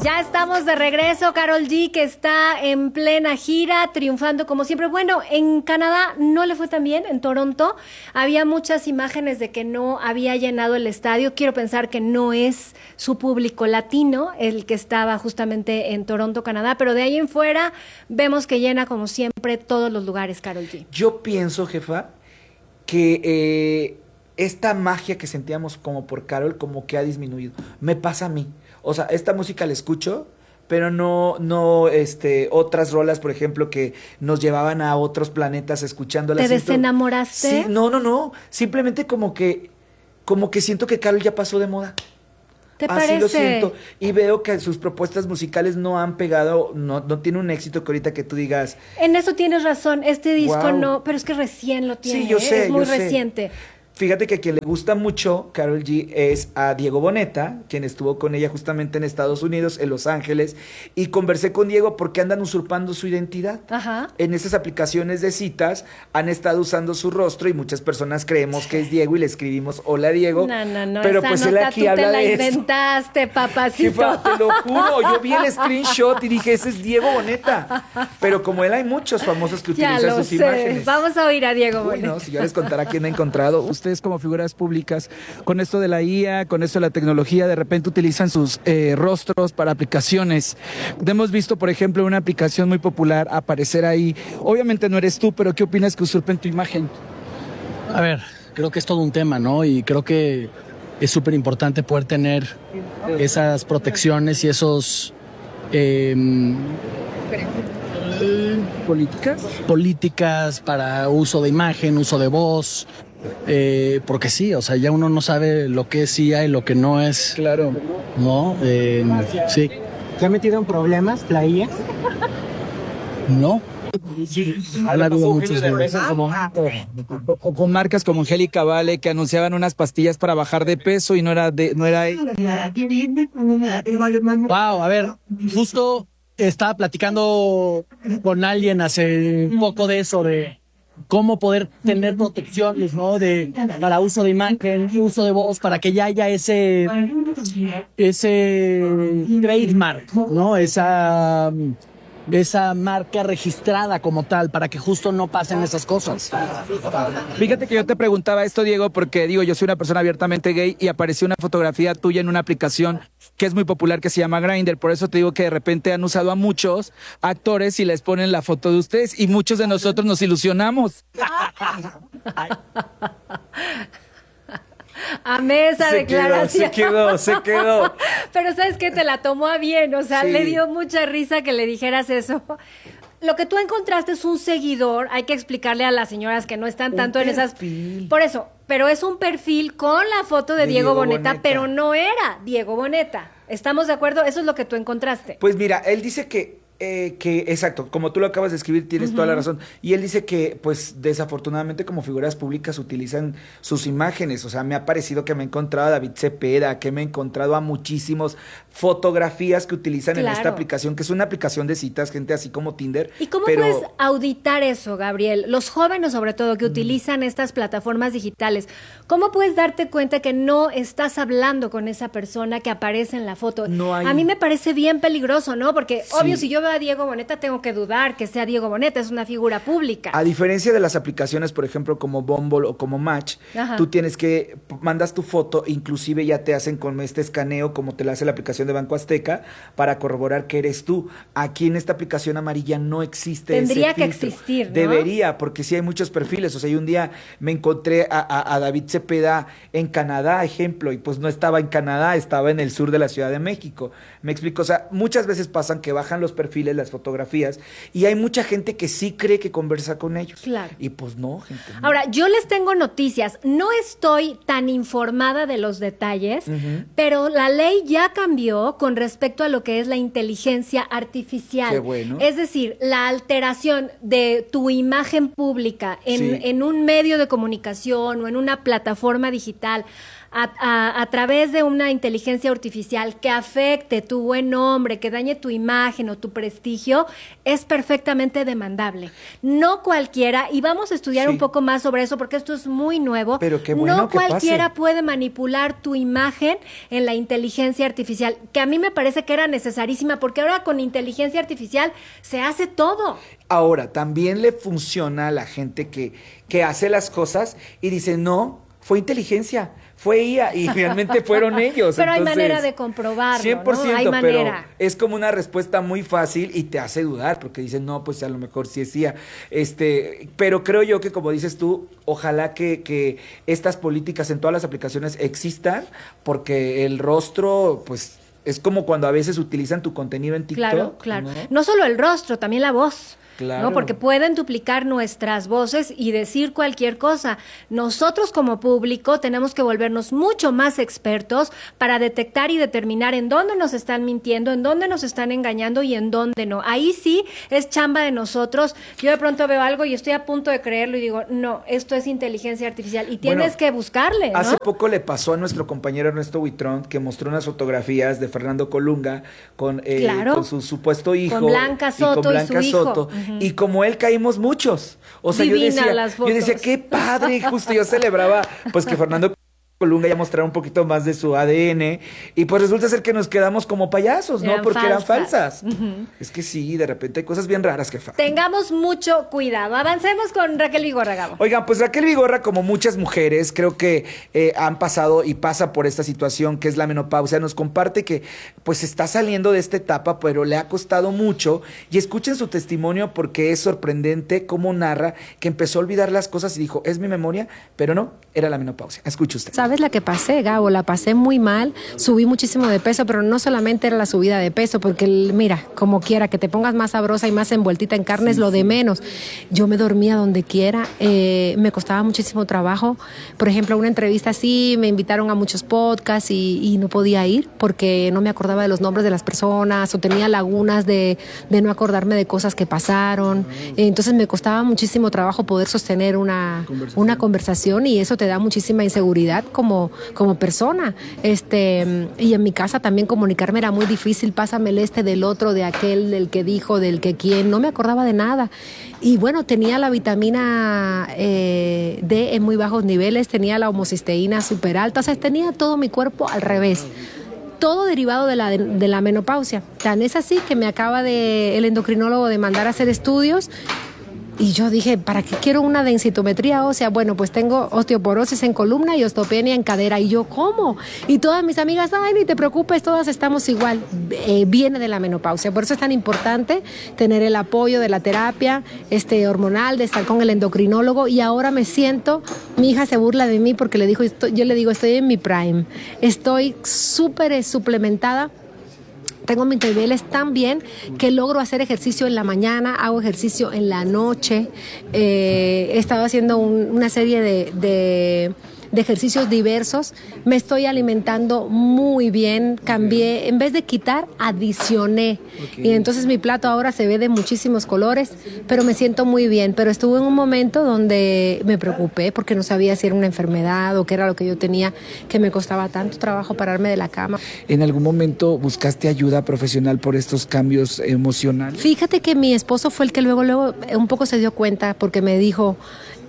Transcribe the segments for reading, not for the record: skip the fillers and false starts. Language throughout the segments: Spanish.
Ya estamos de regreso, Karol G, que está en plena gira, triunfando como siempre. Bueno, en Canadá no le fue tan bien, en Toronto había muchas imágenes de que no había llenado el estadio. Quiero pensar que no es su público latino el que estaba justamente en Toronto, Canadá, pero de ahí en fuera vemos que llena como siempre todos los lugares, Karol G. Yo pienso, jefa, que esta magia que sentíamos como por Karol como que ha disminuido. Me pasa a mí. O sea, esta música la escucho, pero no, otras rolas, por ejemplo, que nos llevaban a otros planetas escuchándolas. ¿Te desenamoraste? Sí, no. Simplemente como que siento que Karol ya pasó de moda. ¿Te Así parece? lo siento. Y veo que sus propuestas musicales no han pegado, no tiene un éxito que ahorita que tú digas. En eso tienes razón, este disco Wow. no, pero es que recién lo tiene, Sí, yo sé, es muy yo sé. reciente. Fíjate que a quien le gusta mucho Karol G es a Diego Boneta, quien estuvo con ella justamente en Estados Unidos, en Los Ángeles, y conversé con Diego porque andan usurpando su identidad. Ajá. En esas aplicaciones de citas han estado usando su rostro y muchas personas creemos que es Diego y le escribimos hola Diego. No, pero esa pues nota él aquí tú habla te la de eso. inventaste, papacito. Jefa, te lo juro, yo vi el screenshot y dije, ese es Diego Boneta. Pero como él hay muchos famosos que Ya utilizan lo sus sé. imágenes. Vamos a oír a Diego Uy, Boneta. no, si yo les contara quién he encontrado. Ustedes como figuras públicas, con esto de la IA, con esto de la tecnología, de repente utilizan sus rostros para aplicaciones. Hemos visto, por ejemplo, una aplicación muy popular aparecer ahí. Obviamente no eres tú, pero ¿qué opinas que usurpen tu imagen? A ver, creo que es todo un tema, ¿no? Y creo que es súper importante poder tener esas protecciones y esos políticas para uso de imagen, uso de voz, porque sí, o sea, ya uno no sabe lo que es IA y lo que no es. Claro. ¿No? Sí. ¿Se ha metido en problemas la IA? No. Han habido muchos O con marcas como Angélica Vale que anunciaban unas pastillas para bajar de peso y no era Wow, a ver, justo estaba platicando con alguien hace un poco de eso, de cómo poder tener protecciones, ¿no? Para uso de imagen, uso de voz, para que ya haya ese trademark, ¿no? Esa marca registrada como tal, para que justo no pasen esas cosas. Fíjate que yo te preguntaba esto, Diego, porque digo, yo soy una persona abiertamente gay y apareció una fotografía tuya en una aplicación que es muy popular que se llama Grindr. Por eso te digo que de repente han usado a muchos actores y les ponen la foto de ustedes y muchos de nosotros nos ilusionamos. Amé esa declaración. Se quedó. Pero ¿sabes qué? Te la tomó a bien, o sea, Sí. le dio mucha risa que le dijeras eso. Lo que tú encontraste es un seguidor, hay que explicarle a las señoras que no están Un tanto en esas... perfil. Por eso, pero es un perfil con la foto de Diego Boneta, pero no era Diego Boneta. ¿Estamos de acuerdo? Eso es lo que tú encontraste. Pues mira, él dice que exacto, como tú lo acabas de escribir, tienes toda la razón. Y él dice que, pues, desafortunadamente como figuras públicas utilizan sus imágenes. O sea, me ha parecido que me he encontrado a David Cepeda, que me he encontrado a muchísimos fotografías que utilizan en esta Claro. aplicación, que es una aplicación de citas, gente así como Tinder. ¿Y cómo pero puedes auditar eso, Gabriel? Los jóvenes, sobre todo, que utilizan estas plataformas digitales, ¿cómo puedes darte cuenta que no estás hablando con esa persona que aparece en la foto? No hay- A mí me parece bien peligroso, ¿no? Porque, Sí. obvio, si yo veo a Diego Boneta, tengo que dudar que sea Diego Boneta, es una figura pública. A diferencia de las aplicaciones, por ejemplo, como Bumble o como Match, Ajá. tú tienes que, mandas tu foto, inclusive ya te hacen con este escaneo, como te la hace la aplicación de Banco Azteca, para corroborar que eres tú. Aquí en esta aplicación amarilla no existe Tendría ese que filtro. existir, ¿no? Debería, porque sí hay muchos perfiles. O sea, y un día me encontré a David Cepeda en Canadá, ejemplo, y pues no estaba en Canadá, estaba en el sur de la Ciudad de México. Me explico, o sea, muchas veces pasan que bajan los perfiles, las fotografías, y hay mucha gente que sí cree que conversa con ellos. Claro. Y pues no, gente. No. Ahora, yo les tengo noticias. No estoy tan informada de los detalles, pero la ley ya cambió con respecto a lo que es la inteligencia artificial. Qué bueno. Es decir, la alteración de tu imagen pública Sí. en un medio de comunicación o en una plataforma digital a través de una inteligencia artificial que afecte tu buen nombre, que dañe tu imagen o tu prestigio, es perfectamente demandable. No cualquiera, y vamos a estudiar un poco más sobre eso porque esto es muy nuevo. Pero qué bueno no que cualquiera pase. puede manipular tu imagen en la inteligencia artificial, que a mí me parece que era necesarísima porque ahora con inteligencia artificial se hace todo. Ahora, también le funciona a la gente que hace las cosas y dice, no, fue inteligencia, fue IA, y realmente fueron ellos. Pero hay Entonces, manera de comprobarlo, 100%, ¿no? Hay manera. pero es como una respuesta muy fácil y te hace dudar, porque dicen, no, pues a lo mejor sí es IA. Pero creo yo que, como dices tú, ojalá que estas políticas en todas las aplicaciones existan, porque el rostro, pues, es como cuando a veces utilizan tu contenido en TikTok. Claro, claro. No solo el rostro, también la voz. Claro. ¿No? Porque pueden duplicar nuestras voces y decir cualquier cosa. Nosotros como público tenemos que volvernos mucho más expertos para detectar y determinar en dónde nos están mintiendo, en dónde nos están engañando y en dónde no. Ahí sí es chamba de nosotros. Yo de pronto veo algo y estoy a punto de creerlo y digo, no, esto es inteligencia artificial y tienes que buscarle, ¿no? Hace poco le pasó a nuestro compañero Ernesto Huitrón que mostró unas fotografías de Fernando Colunga con su supuesto hijo. Con Blanca Soto y su hijo. Soto. Y como él caímos muchos. O sea, Divina las yo fotos. decía, qué padre, justo yo celebraba pues que Fernando Colunga ya mostrara un poquito más de su ADN y pues resulta ser que nos quedamos como payasos, ¿no? Porque eran falsas. Es que sí, de repente hay cosas bien raras, jefa. Tengamos mucho cuidado. Avancemos con Raquel Vigorra, Gabo. Oigan, pues Raquel Vigorra, como muchas mujeres, creo que han pasado y pasa por esta situación que es la menopausia, nos comparte que pues está saliendo de esta etapa, pero le ha costado mucho. Y escuchen su testimonio porque es sorprendente cómo narra que empezó a olvidar las cosas y dijo, es mi memoria, pero no, era la menopausia. Escuche usted. ¿Sabes la que pasé, Gabo? La pasé muy mal, subí muchísimo de peso, pero no solamente era la subida de peso, porque mira, como quiera, que te pongas más sabrosa y más envueltita en carne es lo de menos. Yo me dormía donde quiera, me costaba muchísimo trabajo. Por ejemplo, una entrevista así, me invitaron a muchos podcasts y no podía ir porque no me acordaba de los nombres de las personas o tenía lagunas de no acordarme de cosas que pasaron. Entonces me costaba muchísimo trabajo poder sostener una conversación y eso te da muchísima inseguridad como persona. Y en mi casa también comunicarme era muy difícil, pásame el del otro, de aquel, del que dijo, del que quién, no me acordaba de nada. Y bueno, tenía la vitamina D en muy bajos niveles, tenía la homocisteína súper alta, o sea, tenía todo mi cuerpo al revés. Todo derivado de la menopausia. Tan es así que me acaba el endocrinólogo de mandar a hacer estudios. Y yo dije, ¿para qué quiero una densitometría ósea? Bueno, pues tengo osteoporosis en columna y osteopenia en cadera. Y yo, ¿cómo? Y todas mis amigas, ay, ni te preocupes, todas estamos igual. Viene de la menopausia. Por eso es tan importante tener el apoyo de la terapia hormonal, de estar con el endocrinólogo. Y ahora me siento, mi hija se burla de mí porque yo le digo, estoy en mi prime. Estoy súper suplementada. Tengo mis niveles tan bien que logro hacer ejercicio en la mañana, hago ejercicio en la noche. He estado haciendo una serie de ejercicios diversos. Me estoy alimentando muy bien. Cambié, en vez de quitar, adicioné. Okay. Y entonces mi plato ahora se ve de muchísimos colores, pero me siento muy bien. Pero estuve en un momento donde me preocupé porque no sabía si era una enfermedad o qué era lo que yo tenía, que me costaba tanto trabajo pararme de la cama. ¿En algún momento buscaste ayuda profesional por estos cambios emocionales? Fíjate que mi esposo fue el que luego un poco se dio cuenta porque me dijo...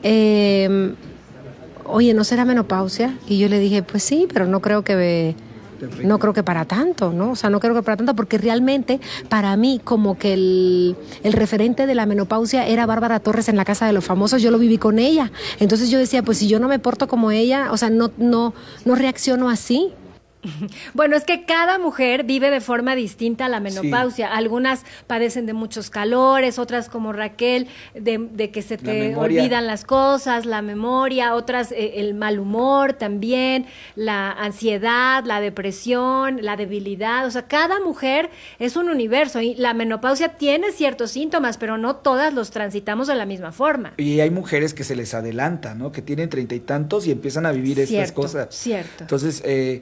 oye, ¿no será menopausia? Y yo le dije, pues sí, pero no creo que para tanto, ¿no? O sea, no creo que para tanto, porque realmente para mí como que el referente de la menopausia era Bárbara Torres en La Casa de los Famosos, yo lo viví con ella. Entonces yo decía, pues si yo no me porto como ella, o sea, no reacciono así. Bueno, es que cada mujer vive de forma distinta la menopausia. Sí. Algunas padecen de muchos calores, otras como Raquel, de que se te olvidan las cosas, la memoria, otras el mal humor también, la ansiedad, la depresión, la debilidad. O sea, cada mujer es un universo y la menopausia tiene ciertos síntomas, pero no todas los transitamos de la misma forma. Y hay mujeres que se les adelanta, ¿no? Que tienen 30 y tantos y empiezan a vivir estas cosas. Cierto. Entonces, pues yo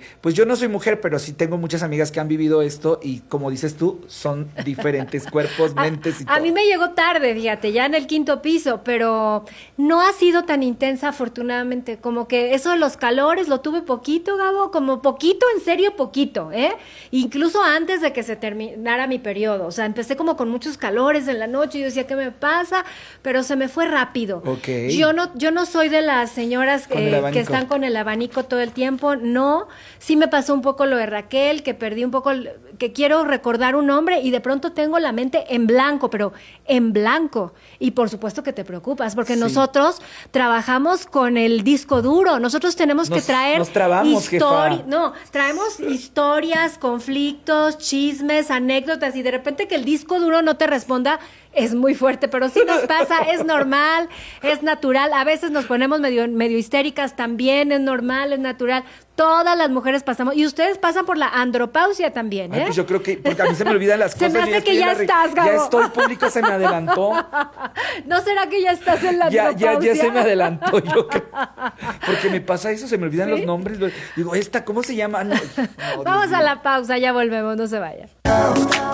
yo no soy mujer, pero sí tengo muchas amigas que han vivido esto y como dices tú, son diferentes cuerpos, mentes y todo. A mí me llegó tarde, fíjate, ya en el 5º piso, pero no ha sido tan intensa afortunadamente, como que eso de los calores lo tuve poquito, Gabo, como poquito, en serio poquito, ¿eh? Incluso antes de que se terminara mi periodo, o sea, empecé como con muchos calores en la noche y yo decía, ¿qué me pasa? Pero se me fue rápido. Ok. Yo no soy de las señoras Con el abanico. que están con el abanico todo el tiempo, no. Sí me pasó un poco lo de Raquel, que perdí un poco, que quiero recordar un nombre y de pronto tengo la mente en blanco, pero en blanco. Y por supuesto que te preocupas, porque Sí. nosotros trabajamos con el disco duro, nosotros tenemos que traer nos trabamos, jefa. no, traemos historias, conflictos, chismes, anécdotas, y de repente que el disco duro no te responda, es muy fuerte, pero sí nos pasa, es normal, es natural. A veces nos ponemos medio histéricas, también es normal, es natural. Todas las mujeres pasamos, y ustedes pasan por la andropausia también, ¿eh? Ay, pues yo creo que, porque a mí se me olvidan las Se cosas. me y hace estoy que en ya la estás, Gabo. Ya estoy, público se me adelantó. ¿No será que ya estás en la andropausia? Ya se me adelantó, yo creo. Porque me pasa eso, se me olvidan ¿Sí? los nombres. Digo, ¿cómo se llama? No, Vamos a la pausa, ya volvemos, no se vayan.